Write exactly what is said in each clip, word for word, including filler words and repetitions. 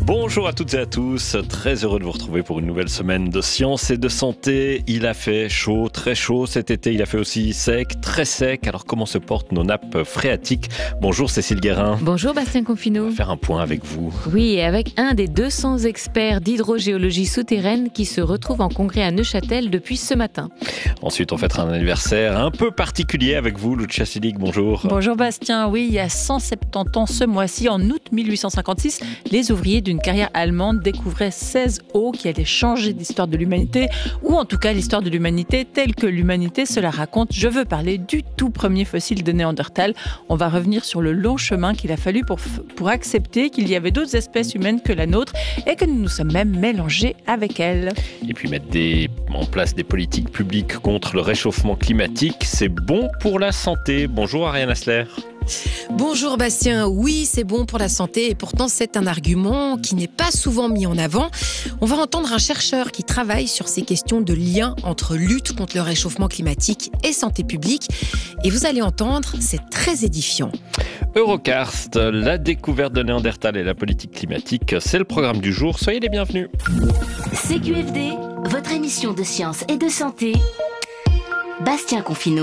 Bonjour à toutes et à tous, très heureux de vous retrouver pour une nouvelle semaine de science et de santé. Il a fait chaud, très chaud cet été, il a fait aussi sec, très sec. Alors comment se portent nos nappes phréatiques? Bonjour Cécile Guérin. Bonjour Bastien Confineau. On va faire un point avec vous. Oui, et avec un des deux cents experts d'hydrogéologie souterraine qui se retrouve en congrès à Neuchâtel depuis ce matin. Ensuite, on fêtera un anniversaire un peu particulier avec vous, Lucia Selig, bonjour. Bonjour Bastien, oui, il y a cent soixante-dix ans ce mois-ci, en août mille huit cent cinquante-six, les ouvriers d'une carrière allemande découvraient seize eaux qui allaient changer l'histoire de l'humanité, ou en tout cas l'histoire de l'humanité telle que l'humanité se la raconte. Je veux parler du tout premier fossile de Néandertal. On va revenir sur le long chemin qu'il a fallu pour, pour accepter qu'il y avait d'autres espèces humaines que la nôtre et que nous nous sommes même mélangés avec elles. Et puis mettre des, en place des politiques publiques contre le réchauffement climatique, c'est bon pour la santé. Bonjour Ariane Hassler. Bonjour Bastien, oui c'est bon pour la santé et pourtant c'est un argument qui n'est pas souvent mis en avant. On va entendre un chercheur qui travaille sur ces questions de lien entre lutte contre le réchauffement climatique et santé publique et vous allez entendre, c'est très édifiant. Eurokarst, la découverte de Néandertal et la politique climatique, c'est le programme du jour, soyez les bienvenus. C Q F D, votre émission de science et de santé. Bastien Confineau.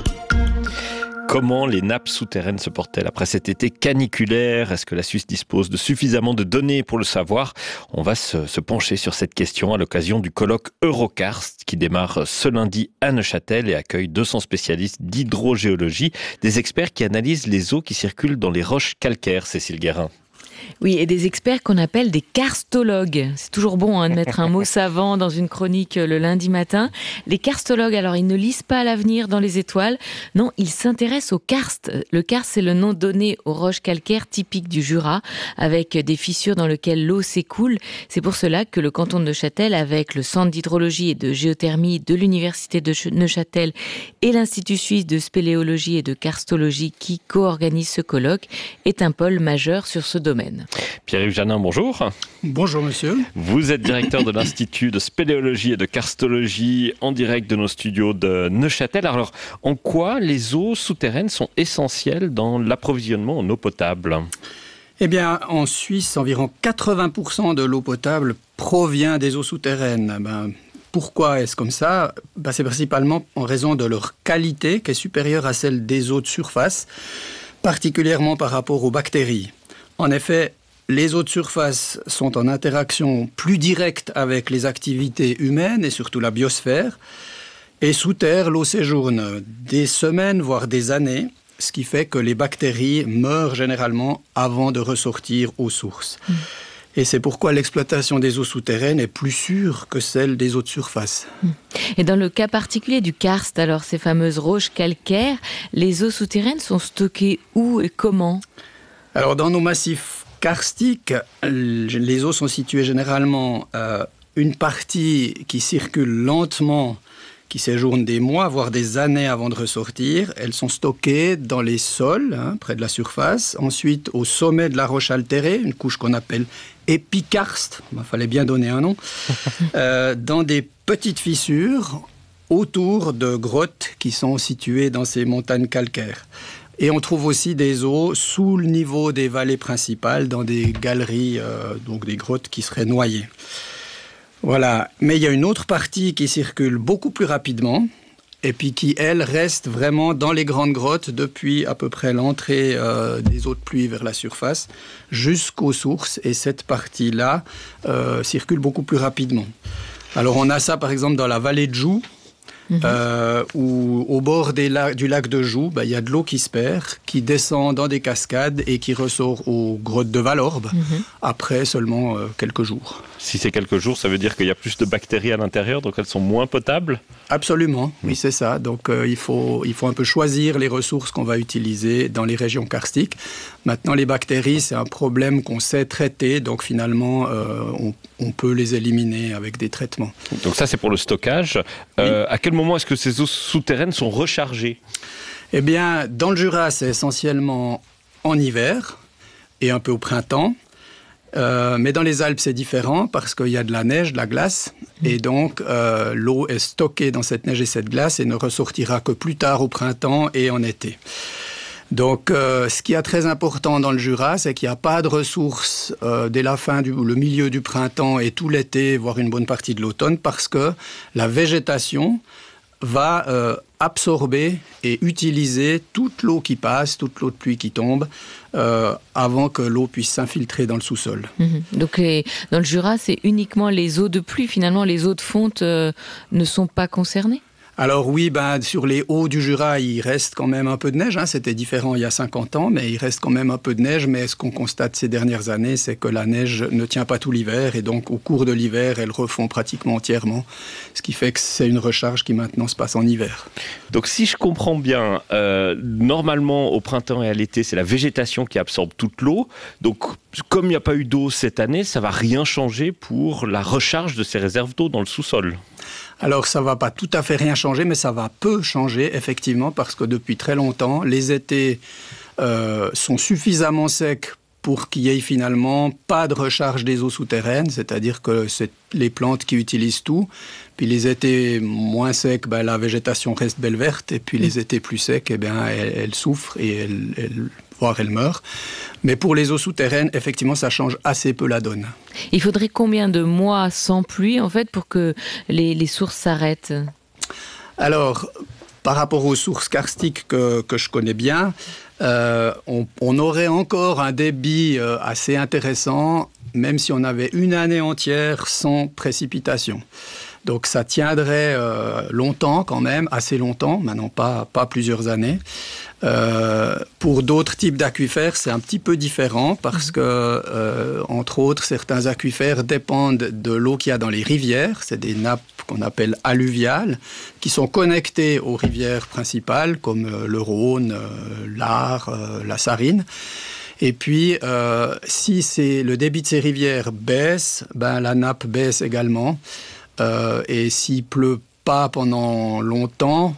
Comment les nappes souterraines se portent-elles après cet été caniculaire? Est-ce que la Suisse dispose de suffisamment de données pour le savoir? On va se, se pencher sur cette question à l'occasion du colloque Eurokarst qui démarre ce lundi à Neuchâtel et accueille deux cents spécialistes d'hydrogéologie, des experts qui analysent les eaux qui circulent dans les roches calcaires. Cécile Guérin. Oui, et des experts qu'on appelle des karstologues. C'est toujours bon hein, de mettre un mot savant dans une chronique le lundi matin. Les karstologues, alors ils ne lisent pas l'avenir dans les étoiles. Non, ils s'intéressent au karst. Le karst, c'est le nom donné aux roches calcaires typiques du Jura, avec des fissures dans lesquelles l'eau s'écoule. C'est pour cela que le canton de Neuchâtel, avec le centre d'hydrologie et de géothermie de l'université de Neuchâtel et l'Institut suisse de spéléologie et de karstologie qui co-organise ce colloque, est un pôle majeur sur ce domaine. Pierre-Yves Janin, bonjour. Bonjour monsieur. Vous êtes directeur de l'Institut de spéléologie et de karstologie en direct de nos studios de Neuchâtel. Alors, en quoi les eaux souterraines sont essentielles dans l'approvisionnement en eau potable ? Eh bien, en Suisse, environ quatre-vingts pour cent de l'eau potable provient des eaux souterraines. Ben, pourquoi est-ce comme ça ? Ben, c'est principalement en raison de leur qualité qui est supérieure à celle des eaux de surface, particulièrement par rapport aux bactéries. En effet, les eaux de surface sont en interaction plus directe avec les activités humaines et surtout la biosphère. Et sous terre, l'eau séjourne des semaines, voire des années, ce qui fait que les bactéries meurent généralement avant de ressortir aux sources. Mmh. Et c'est pourquoi l'exploitation des eaux souterraines est plus sûre que celle des eaux de surface. Et dans le cas particulier du karst, alors ces fameuses roches calcaires, les eaux souterraines sont stockées où et comment ? Alors, dans nos massifs karstiques, les eaux sont situées généralement euh, une partie qui circule lentement, qui séjourne des mois, voire des années avant de ressortir. Elles sont stockées dans les sols, hein, près de la surface. Ensuite, au sommet de la roche altérée, une couche qu'on appelle épikarst, il fallait bien donner un nom, euh, dans des petites fissures autour de grottes qui sont situées dans ces montagnes calcaires. Et on trouve aussi des eaux sous le niveau des vallées principales, dans des galeries, euh, donc des grottes qui seraient noyées. Voilà. Mais il y a une autre partie qui circule beaucoup plus rapidement, et puis qui, elle, reste vraiment dans les grandes grottes depuis à peu près l'entrée euh, des eaux de pluie vers la surface, jusqu'aux sources. Et cette partie-là euh, circule beaucoup plus rapidement. Alors on a ça, par exemple, dans la vallée de Joux, Mmh. Euh, où au bord des lacs, du lac de Joux, bah, y a de l'eau qui se perd, qui descend dans des cascades et qui ressort aux grottes de Valorbe mmh. après seulement euh, quelques jours. Si c'est quelques jours, ça veut dire qu'il y a plus de bactéries à l'intérieur, donc elles sont moins potables ? Absolument, mmh. oui c'est ça. Donc euh, il faut, il faut un peu choisir les ressources qu'on va utiliser dans les régions karstiques. Maintenant les bactéries, c'est un problème qu'on sait traiter, donc finalement euh, on, on peut les éliminer avec des traitements. Donc ça c'est pour le stockage. Euh, oui. À quel moment est-ce que ces eaux souterraines sont rechargées ? Eh bien, dans le Jura, c'est essentiellement en hiver et un peu au printemps. Euh, mais dans les Alpes, c'est différent parce qu'il y a de la neige, de la glace. Et donc, euh, l'eau est stockée dans cette neige et cette glace et ne ressortira que plus tard au printemps et en été. Donc, euh, ce qui est très important dans le Jura, c'est qu'il n'y a pas de ressources euh, dès la fin du le milieu du printemps et tout l'été, voire une bonne partie de l'automne, parce que la végétation va euh, absorber et utiliser toute l'eau qui passe, toute l'eau de pluie qui tombe, euh, avant que l'eau puisse s'infiltrer dans le sous-sol. Mmh. Donc, les, dans le Jura, c'est uniquement les eaux de pluie. Finalement, les eaux de fonte euh, ne sont pas concernées ? Alors oui, ben, sur les hauts du Jura, il reste quand même un peu de neige. Hein. C'était différent il y a cinquante ans, mais il reste quand même un peu de neige. Mais ce qu'on constate ces dernières années, c'est que la neige ne tient pas tout l'hiver. Et donc, au cours de l'hiver, elle refond pratiquement entièrement. Ce qui fait que c'est une recharge qui maintenant se passe en hiver. Donc si je comprends bien, euh, normalement au printemps et à l'été, c'est la végétation qui absorbe toute l'eau. Donc comme il n'y a pas eu d'eau cette année, ça ne va rien changer pour la recharge de ces réserves d'eau dans le sous-sol. Alors, ça ne va pas tout à fait rien changer, mais ça va peu changer, effectivement, parce que depuis très longtemps, les étés euh, sont suffisamment secs pour qu'il y ait finalement pas de recharge des eaux souterraines, c'est-à-dire que c'est les plantes qui utilisent tout. Puis les étés moins secs, ben, la végétation reste belle verte, et puis les étés plus secs, eh bien, elle, elle souffre et elle, elle, voire elle meurt. Mais pour les eaux souterraines, effectivement, ça change assez peu la donne. Il faudrait combien de mois sans pluie, en fait, pour que les, les sources s'arrêtent ? Alors, par rapport aux sources karstiques que, que je connais bien, euh, on, on aurait encore un débit euh, assez intéressant, même si on avait une année entière sans précipitation. Donc ça tiendrait euh, longtemps quand même, assez longtemps, maintenant pas, pas plusieurs années. Euh, pour d'autres types d'aquifères, c'est un petit peu différent parce que, euh, entre autres, certains aquifères dépendent de l'eau qu'il y a dans les rivières. C'est des nappes qu'on appelle alluviales, qui sont connectées aux rivières principales, comme euh, le Rhône, euh, l'Ar, euh, la Sarine. Et puis, euh, si c'est, le débit de ces rivières baisse, ben, la nappe baisse également. Euh, et s'il pleut pas pendant longtemps,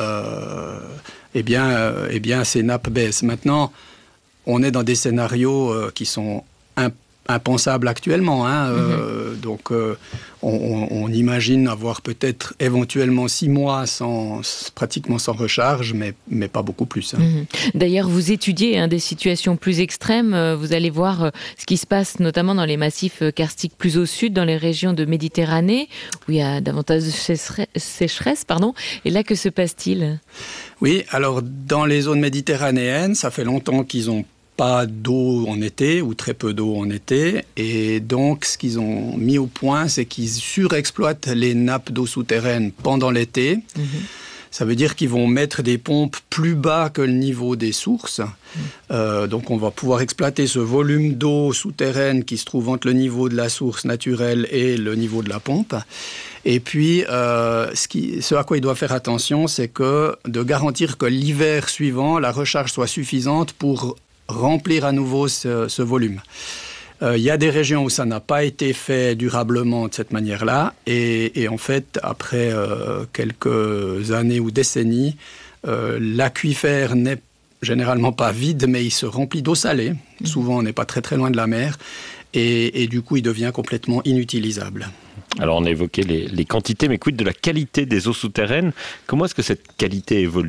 euh, eh bien, euh, eh bien, ces nappes baissent. Maintenant, on est dans des scénarios euh, qui sont imp- impensables actuellement. Hein, euh, mmh. Donc, euh, on, on imagine avoir peut-être éventuellement six mois sans, pratiquement sans recharge, mais, mais pas beaucoup plus. Hein. Mmh. D'ailleurs, vous étudiez hein, des situations plus extrêmes. Vous allez voir ce qui se passe notamment dans les massifs karstiques plus au sud, dans les régions de Méditerranée, où il y a davantage de sécheresse. Pardon. Et là, que se passe-t-il ? Oui, alors dans les zones méditerranéennes, ça fait longtemps qu'ils ont pas d'eau en été, ou très peu d'eau en été. Et donc, ce qu'ils ont mis au point, c'est qu'ils surexploitent les nappes d'eau souterraine pendant l'été. Mmh. Ça veut dire qu'ils vont mettre des pompes plus bas que le niveau des sources. Mmh. Euh, donc, on va pouvoir exploiter ce volume d'eau souterraine qui se trouve entre le niveau de la source naturelle et le niveau de la pompe. Et puis, euh, ce, qui, ce à quoi il doit faire attention, c'est que de garantir que l'hiver suivant, la recharge soit suffisante pour remplir à nouveau ce, ce volume. Il euh, y a des régions où ça n'a pas été fait durablement de cette manière-là, et, et en fait, après euh, quelques années ou décennies, euh, l'aquifère n'est généralement pas vide, mais il se remplit d'eau salée. Mmh. Souvent, on n'est pas très très loin de la mer, et, et du coup, il devient complètement inutilisable. Alors, on a évoqué les, les quantités, mais quid de la qualité des eaux souterraines ? Comment est-ce que cette qualité évolue ?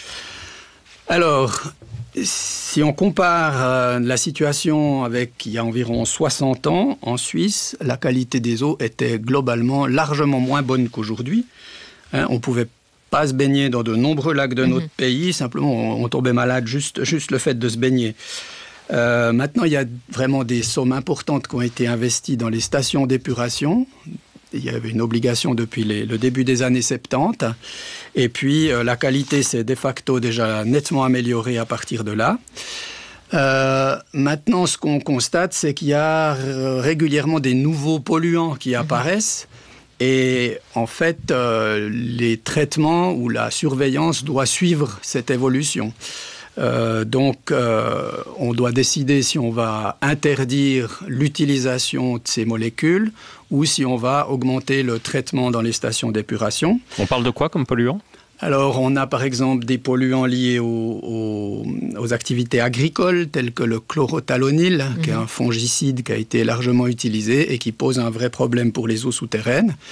Alors, si on compare euh, la situation avec il y a environ soixante ans, en Suisse, la qualité des eaux était globalement largement moins bonne qu'aujourd'hui. Hein, on ne pouvait pas se baigner dans de nombreux lacs de notre mmh. pays, simplement on, on tombait malade juste, juste le fait de se baigner. Euh, maintenant, il y a vraiment des sommes importantes qui ont été investies dans les stations d'épuration. Il y avait une obligation depuis les, le début des années soixante-dix. Et puis, euh, la qualité s'est de facto déjà nettement améliorée à partir de là. Euh, maintenant, ce qu'on constate, c'est qu'il y a euh, régulièrement des nouveaux polluants qui apparaissent. Et en fait, euh, les traitements ou la surveillance doivent suivre cette évolution. Euh, donc, euh, on doit décider si on va interdire l'utilisation de ces molécules ou si on va augmenter le traitement dans les stations d'épuration. On parle de quoi comme polluants ? Alors, on a par exemple des polluants liés aux, aux, aux activités agricoles, tels que le chlorothalonil, mmh. qui est un fongicide qui a été largement utilisé et qui pose un vrai problème pour les eaux souterraines.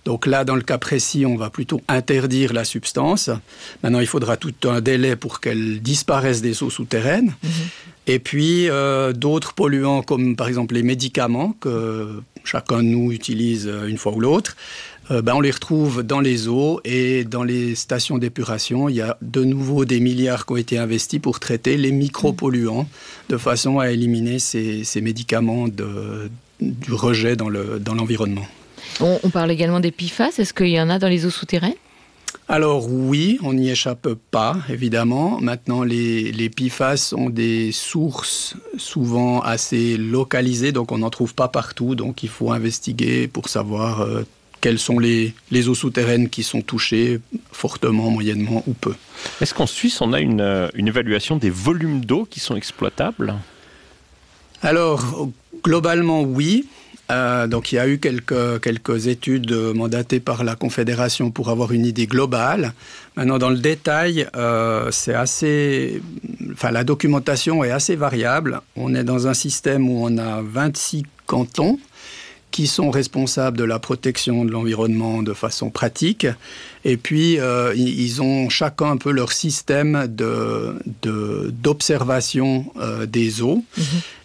Donc là, dans le cas précis, on va plutôt interdire la substance. Maintenant, il faudra tout un délai pour qu'elle disparaisse des eaux souterraines. Mmh. Et puis, euh, d'autres polluants, comme par exemple les médicaments, que chacun de nous utilise une fois ou l'autre, euh, ben, on les retrouve dans les eaux et dans les stations d'épuration. Il y a de nouveau des milliards qui ont été investis pour traiter les micropolluants, de façon à éliminer ces, ces médicaments de, du rejet dans, le, dans l'environnement. On, on parle également des P F A S. Est-ce qu'il y en a dans les eaux souterraines ? Alors oui, on n'y échappe pas, évidemment. Maintenant, les, les P F A S ont des sources souvent assez localisées, donc on n'en trouve pas partout. Donc il faut investiguer pour savoir euh, quelles sont les, les eaux souterraines qui sont touchées fortement, moyennement ou peu. Est-ce qu'en Suisse, on a une, une évaluation des volumes d'eau qui sont exploitables ? Alors, globalement, oui. Euh, donc il y a eu quelques, quelques études mandatées par la Confédération pour avoir une idée globale. Maintenant, dans le détail, euh, c'est assez, enfin, la documentation est assez variable. On est dans un système où on a vingt-six cantons qui sont responsables de la protection de l'environnement de façon pratique. Et puis, euh, ils ont chacun un peu leur système de, de, d'observation euh, des eaux. Mmh.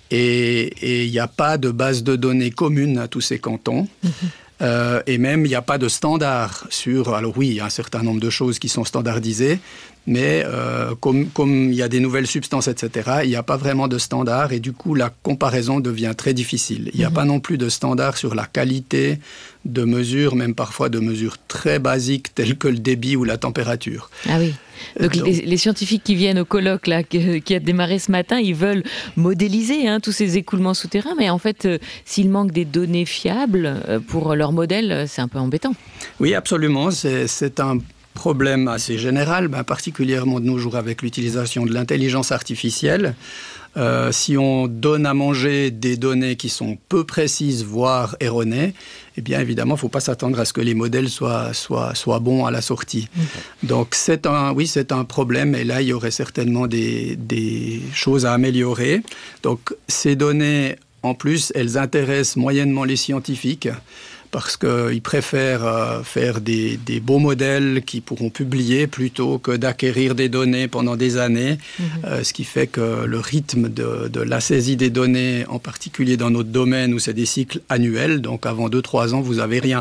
Et il n'y a pas de base de données commune à tous ces cantons. Mmh. Euh, et même, il n'y a pas de standard sur... Alors oui, il y a un certain nombre de choses qui sont standardisées, mais euh, comme, comme il y a des nouvelles substances, et cetera, il n'y a pas vraiment de standard et du coup, la comparaison devient très difficile. Il n'y a mmh. pas non plus de standard sur la qualité de mesures, même parfois de mesures très basiques telles que le débit ou la température. Ah oui. Donc, Donc les, les scientifiques qui viennent au colloque là, qui, qui a démarré ce matin, ils veulent modéliser hein, tous ces écoulements souterrains, mais en fait, euh, s'il manque des données fiables euh, pour leur modèle, c'est un peu embêtant. Oui, absolument. C'est, c'est un problème assez général, ben, particulièrement de nos jours avec l'utilisation de l'intelligence artificielle. Euh, si on donne à manger des données qui sont peu précises, voire erronées, eh bien évidemment, il ne faut pas s'attendre à ce que les modèles soient, soient, soient bons à la sortie. Mmh. Donc c'est un, oui, c'est un problème et là, il y aurait certainement des, des choses à améliorer. Donc ces données, en plus, elles intéressent moyennement les scientifiques parce qu'ils préfèrent euh, faire des, des beaux modèles qu'ils pourront publier plutôt que d'acquérir des données pendant des années, mmh. euh, ce qui fait que le rythme de, de la saisie des données, en particulier dans notre domaine où c'est des cycles annuels, donc avant deux trois ans, vous n'avez rien.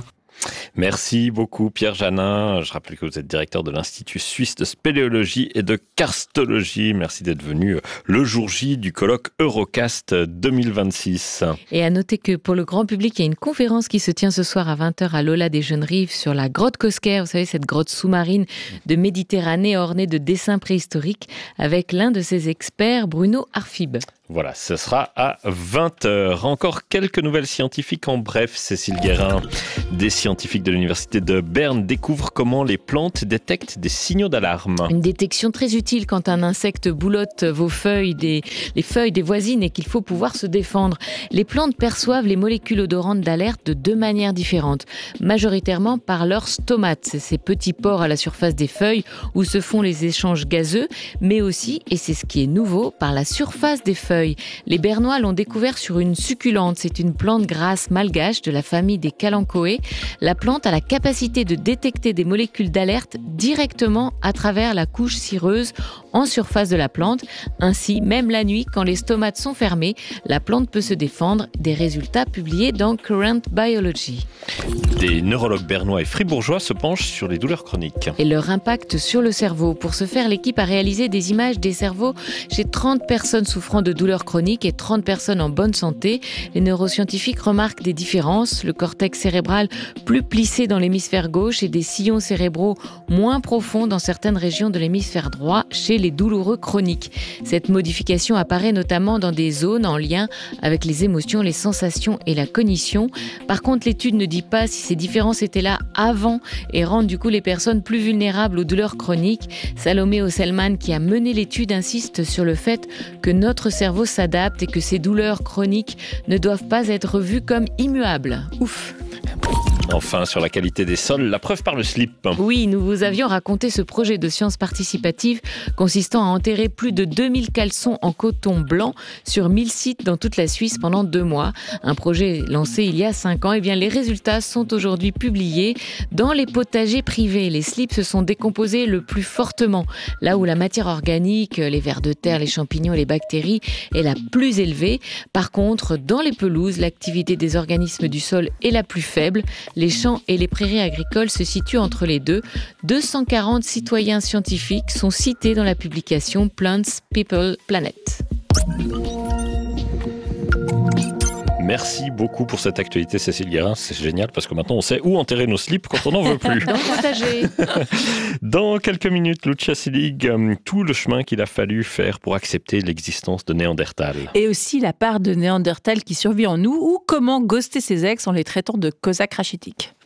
Merci beaucoup Pierre Janin. Je rappelle que vous êtes directeur de l'Institut suisse de spéléologie et de karstologie. Merci d'être venu le jour J du colloque Eurocast deux mille vingt-six. Et à noter que pour le grand public, il y a une conférence qui se tient ce soir à vingt heures à l'Aula des Jeunes Rives sur la grotte Cosquer. Vous savez, cette grotte sous-marine de Méditerranée ornée de dessins préhistoriques avec l'un de ses experts, Bruno Arfib. Voilà, ce sera à vingt heures. Encore quelques nouvelles scientifiques en bref, Cécile Guérin. Des scientifiques de l'Université de Berne découvrent comment les plantes détectent des signaux d'alarme. Une détection très utile quand un insecte boulotte vos feuilles, des, les feuilles des voisines et qu'il faut pouvoir se défendre. Les plantes perçoivent les molécules odorantes d'alerte de deux manières différentes. Majoritairement par leurs stomates, c'est ces petits pores à la surface des feuilles où se font les échanges gazeux, mais aussi, et c'est ce qui est nouveau, par la surface des feuilles. Les Bernois l'ont découvert sur une succulente. C'est une plante grasse malgache de la famille des Kalanchoé. La plante a la capacité de détecter des molécules d'alerte directement à travers la couche cireuse en surface de la plante. Ainsi, même la nuit, quand les stomates sont fermés, la plante peut se défendre. Des résultats publiés dans Current Biology. Des neurologues bernois et fribourgeois se penchent sur les douleurs chroniques. Et leur impact sur le cerveau. Pour ce faire, l'équipe a réalisé des images des cerveaux chez trente personnes souffrant de douleurs chroniques et trente personnes en bonne santé. Les neuroscientifiques remarquent des différences. Le cortex cérébral plus plissé dans l'hémisphère gauche et des sillons cérébraux moins profonds dans certaines régions de l'hémisphère droit chez les douloureux chroniques. Cette modification apparaît notamment dans des zones en lien avec les émotions, les sensations et la cognition. Par contre, l'étude ne dit pas si ces différences étaient là avant et rendent du coup les personnes plus vulnérables aux douleurs chroniques. Salomé Osselman, qui a mené l'étude, insiste sur le fait que notre cerveau s'adapte et que ces douleurs chroniques ne doivent pas être vues comme immuables. Ouf. Enfin, sur la qualité des sols, la preuve par le slip. Oui, nous vous avions raconté ce projet de sciences participatives consistant à enterrer plus de deux mille caleçons en coton blanc sur mille sites dans toute la Suisse pendant deux mois. Un projet lancé il y a cinq ans. Eh bien, les résultats sont aujourd'hui publiés dans les potagers privés. Les slips se sont décomposés le plus fortement, là où la matière organique, les vers de terre, les champignons et les bactéries est la plus élevée. Par contre, dans les pelouses, l'activité des organismes du sol est la plus faible. Les champs et les prairies agricoles se situent entre les deux. deux cent quarante citoyens scientifiques sont cités dans la publication Plants, People, Planet. Merci beaucoup pour cette actualité, Cécile Guérin. C'est génial parce que maintenant on sait où enterrer nos slips quand on n'en veut plus. Dans le potager. Dans quelques minutes, Lucia Selig, tout le chemin qu'il a fallu faire pour accepter l'existence de Néandertal. Et aussi la part de Néandertal qui survit en nous ou comment ghoster ses ex en les traitant de cosaques rachitiques.